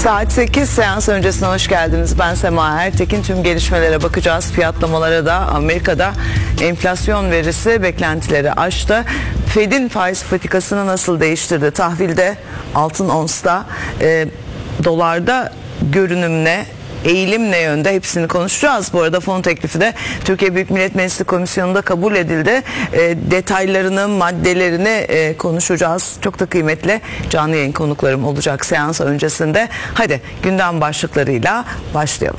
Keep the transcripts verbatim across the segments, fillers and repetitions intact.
Saat sekiz, seans öncesine hoş geldiniz. Ben Sema Ertekin. Tüm gelişmelere bakacağız. Fiyatlamalara da. Amerika'da enflasyon verisi beklentileri aştı. Fed'in faiz politikasını nasıl değiştirdi? Tahvilde, altın onsta, e, dolarda görünüm ne? Eğilim ne yönde, hepsini konuşacağız. Bu arada fon teklifi de Türkiye Büyük Millet Meclisi Komisyonu'nda kabul edildi. E, detaylarını, maddelerini e, konuşacağız. Çok da kıymetli canlı yayın konuklarım olacak seans öncesinde. Hadi gündem başlıklarıyla başlayalım.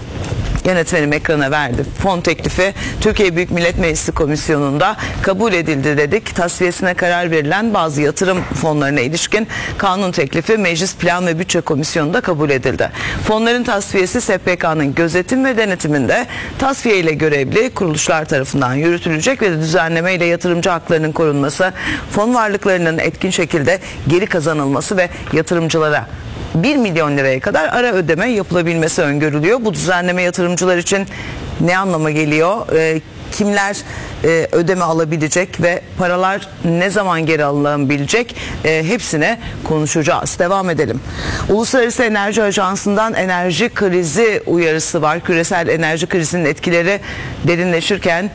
Yönetmenim ekrana verdi. Fon teklifi Türkiye Büyük Millet Meclisi Komisyonu'nda kabul edildi dedik. Tasfiyesine karar verilen bazı yatırım fonlarına ilişkin kanun teklifi Meclis Plan ve Bütçe Komisyonu'nda kabul edildi. Fonların tasfiyesi S P K'nın gözetim ve denetiminde tasfiye ile görevli kuruluşlar tarafından yürütülecek ve düzenleme ile yatırımcı haklarının korunması, fon varlıklarının etkin şekilde geri kazanılması ve yatırımcılara bir milyon liraya kadar ara ödeme yapılabilmesi öngörülüyor. Bu düzenleme yatırımcılar için ne anlama geliyor? E, kimler e, ödeme alabilecek ve paralar ne zaman geri alınabilecek? E, hepsine konuşacağız. Devam edelim. Uluslararası Enerji Ajansı'ndan enerji krizi uyarısı var. Küresel enerji krizinin etkileri derinleşirken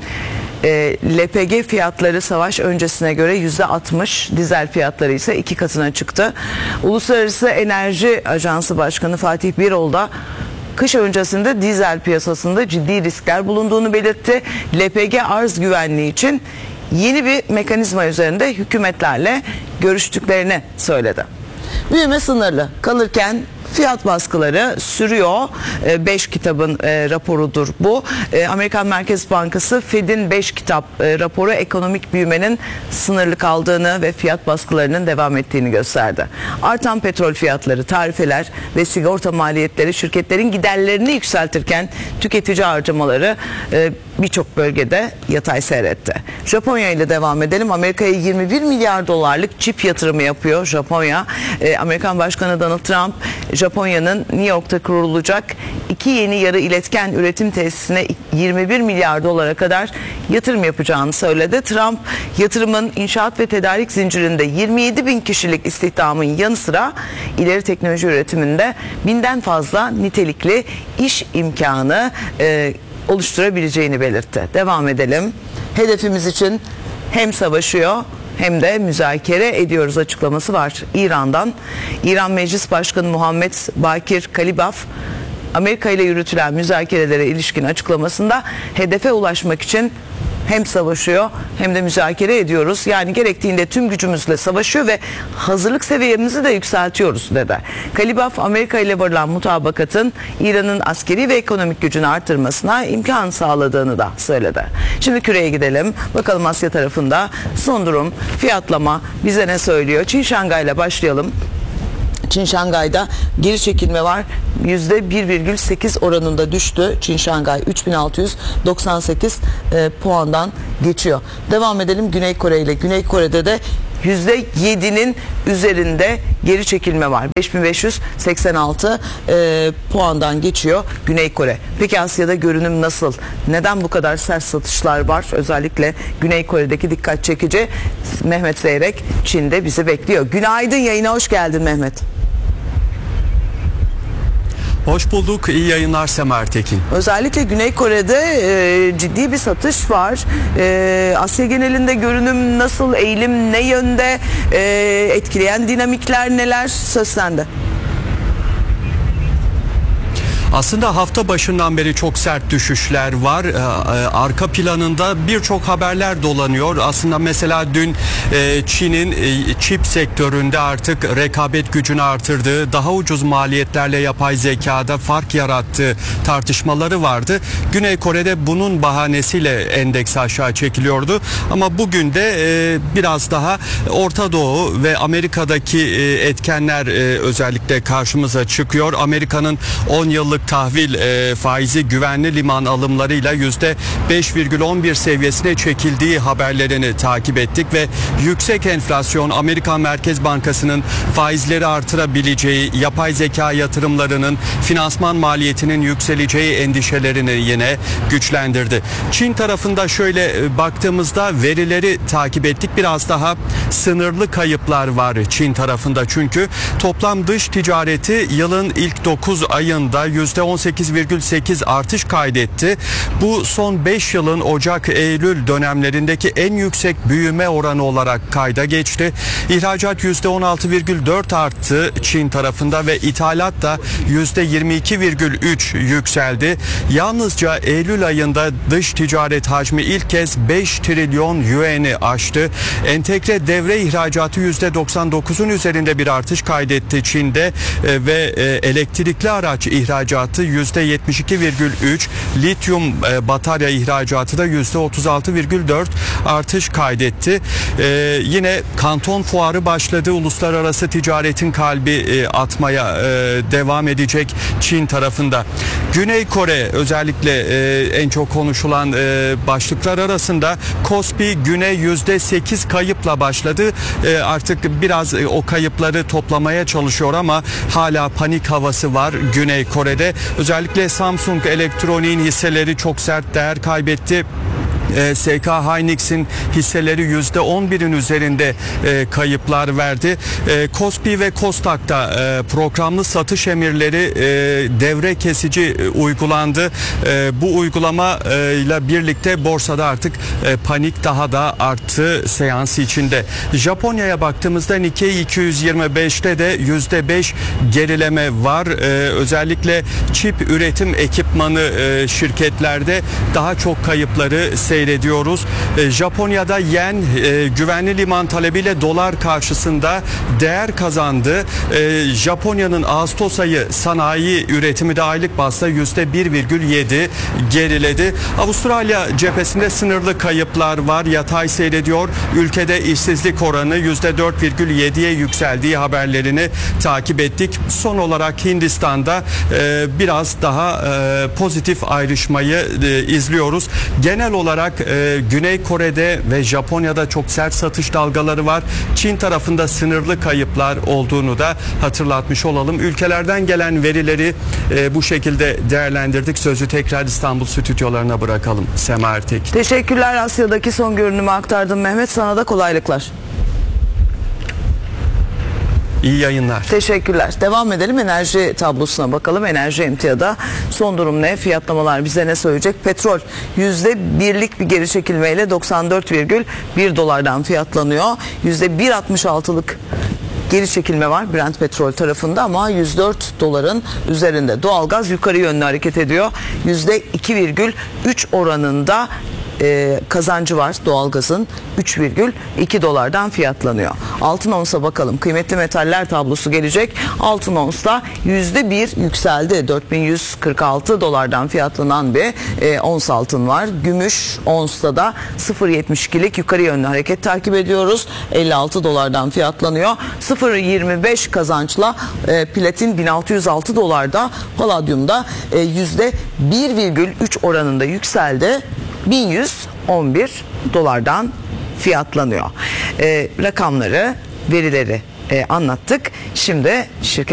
E, L P G fiyatları savaş öncesine göre yüzde altmış, dizel fiyatları ise iki katına çıktı. Uluslararası Enerji Ajansı Başkanı Fatih Birol da kış öncesinde dizel piyasasında ciddi riskler bulunduğunu belirtti. L P G arz güvenliği için yeni bir mekanizma üzerinde hükümetlerle görüştüklerini söyledi. Büyüme sınırlı kalırken fiyat baskıları sürüyor. beş kitabın e, raporudur bu. E, Amerikan Merkez Bankası Fed'in beş kitap e, raporu ekonomik büyümenin sınırlı kaldığını ve fiyat baskılarının devam ettiğini gösterdi. Artan petrol fiyatları, tarifeler ve sigorta maliyetleri şirketlerin giderlerini yükseltirken tüketici harcamaları e, birçok bölgede yatay seyretti. Japonya ile devam edelim. Amerika'ya yirmi bir milyar dolarlık çip yatırımı yapıyor Japonya. E, Amerikan Başkanı Donald Trump, Japonya'nın New York'ta kurulacak iki yeni yarı iletken üretim tesisine yirmi bir milyar dolara kadar yatırım yapacağını söyledi. Trump, yatırımın inşaat ve tedarik zincirinde yirmi yedi bin kişilik istihdamın yanı sıra ileri teknoloji üretiminde binden fazla nitelikli iş imkanı e, oluşturabileceğini belirtti. Devam edelim. Hedefimiz için hem savaşıyor hem de müzakere ediyoruz açıklaması var İran'dan. İran Meclis Başkanı Muhammed Bakir Kalibaf, Amerika ile yürütülen müzakerelere ilişkin açıklamasında hedefe ulaşmak için hem savaşıyor hem de müzakere ediyoruz. Yani gerektiğinde tüm gücümüzle savaşıyor ve hazırlık seviyemizi de yükseltiyoruz dedi. Kalibaf, Amerika ile varılan mutabakatın İran'ın askeri ve ekonomik gücünü artırmasına imkan sağladığını da söyledi. Şimdi küreye gidelim. Bakalım Asya tarafında son durum, fiyatlama bize ne söylüyor? Çin Şangay ile başlayalım. Çin Şangay'da geri çekilme var. yüzde bir virgül sekiz oranında düştü. Çin Şangay üç bin altı yüz doksan sekiz e, puandan geçiyor. Devam edelim Güney Kore ile. Güney Kore'de de yüzde yedinin üzerinde geri çekilme var. beş bin beş yüz seksen altı e, puandan geçiyor Güney Kore. Peki Asya'da görünüm nasıl? Neden bu kadar sert satışlar var? Özellikle Güney Kore'deki dikkat çekici. Mehmet Zeyrek Çin'de bizi bekliyor. Günaydın, yayına hoş geldin Mehmet. Hoş bulduk. İyi yayınlar Sema Ertekin. Özellikle Güney Kore'de e, ciddi bir satış var. E, Asya genelinde görünüm nasıl? Eğilim ne yönde? E, etkileyen dinamikler neler? Söz sende. Aslında hafta başından beri çok sert düşüşler var. Ee, arka planında birçok haberler dolanıyor. Aslında mesela dün e, Çin'in e, çip sektöründe artık rekabet gücünü artırdığı, daha ucuz maliyetlerle yapay zekada fark yarattığı tartışmaları vardı. Güney Kore'de bunun bahanesiyle endeks aşağı çekiliyordu. Ama bugün de e, biraz daha Orta Doğu ve Amerika'daki e, etkenler e, özellikle karşımıza çıkıyor. Amerika'nın on yıllık tahvil e, faizi güvenli liman alımlarıyla yüzde beş virgül on bir seviyesine çekildiği haberlerini takip ettik ve yüksek enflasyon, Amerikan Merkez Bankası'nın faizleri artırabileceği, yapay zeka yatırımlarının finansman maliyetinin yükseleceği endişelerini yine güçlendirdi. Çin tarafında şöyle e, baktığımızda verileri takip ettik. Biraz daha sınırlı kayıplar var Çin tarafında, çünkü toplam dış ticareti yılın ilk dokuz ayında yüzde on sekiz virgül sekiz artış kaydetti. Bu son beş yılın Ocak-Eylül dönemlerindeki en yüksek büyüme oranı olarak kayda geçti. İhracat yüzde on altı virgül dört arttı Çin tarafında ve ithalat da yüzde yirmi iki virgül üç yükseldi. Yalnızca Eylül ayında dış ticaret hacmi ilk kez beş trilyon yuan'i aştı. Entegre devre ihracatı yüzde doksan dokuzun üzerinde bir artış kaydetti Çin'de e, ve e, elektrikli araç ihracatı yüzde yetmiş iki virgül üç, lityum e, batarya ihracatı da yüzde otuz altı virgül dört artış kaydetti. E, yine Kanton Fuarı başladı. Uluslararası ticaretin kalbi e, atmaya e, devam edecek Çin tarafında. Güney Kore özellikle e, en çok konuşulan e, başlıklar arasında. Kospi güne yüzde sekiz kayıpla başladı. E, artık biraz e, o kayıpları toplamaya çalışıyor ama hala panik havası var Güney Kore'de. Özellikle Samsung Elektronik'in hisseleri çok sert değer kaybetti. S K Hynix'in hisseleri yüzde on birin üzerinde e, kayıplar verdi. E, Kospi ve Kostak'ta e, programlı satış emirleri e, devre kesici e, uygulandı. E, bu uygulama e, ile birlikte borsada artık e, panik daha da arttı seansı içinde. Japonya'ya baktığımızda Nikkei iki yüz yirmi beşte de yüzde beş gerileme var. E, özellikle çip üretim ekipmanı e, şirketlerde daha çok kayıpları seyrediyoruz. E, Japonya'da yen e, güvenli liman talebiyle dolar karşısında değer kazandı. E, Japonya'nın Ağustos ayı sanayi üretimi de aylık bazda yüzde bir virgül yedi geriledi. Avustralya cephesinde sınırlı kayıplar var. Yatay seyrediyor. Ülkede işsizlik oranı yüzde dört virgül yediye yükseldiği haberlerini takip ettik. Son olarak Hindistan'da e, biraz daha e, pozitif ayrışmayı e, izliyoruz. Genel olarak e, Güney Kore'de ve Japonya'da çok sert satış dalgaları var. Çin tarafında sınırlı kayıplar olduğunu da hatırlatmış olalım. Ülkelerden gelen verileri e, bu şekilde değerlendirdik. Sözü tekrar İstanbul stüdyolarına bırakalım. Sema Ertek. Teşekkürler. Asya'daki son görünümü aktardım Mehmet. Sana da kolaylıklar. İyi yayınlar. Teşekkürler. Devam edelim, enerji tablosuna bakalım. Enerji emtiyada son durum ne? Fiyatlamalar bize ne söyleyecek? Petrol yüzde birlik bir geri çekilmeyle doksan dört virgül bir dolardan fiyatlanıyor. yüzde bir virgül altmış altılık geri çekilme var Brent petrol tarafında ama yüz dört doların üzerinde. Doğalgaz yukarı yönlü hareket ediyor. yüzde iki virgül üç oranında Ee, kazancı var doğalgazın, üç virgül iki dolardan fiyatlanıyor. Altın onsa bakalım. Kıymetli metaller tablosu gelecek. Altın onsta yüzde bir yükseldi. dört bin yüz kırk altı dolardan fiyatlanan bir e, ons altın var. Gümüş onsta da sıfır virgül yetmiş ikilik yukarı yönlü hareket takip ediyoruz. elli altı dolardan fiyatlanıyor. sıfır virgül yirmi beş kazançla e, platin bin altı yüz altı dolarda, paladyumda e, yüzde bir virgül üç oranında yükseldi. bin yüz on bir dolardan fiyatlanıyor. E, rakamları, verileri e, anlattık. Şimdi şirket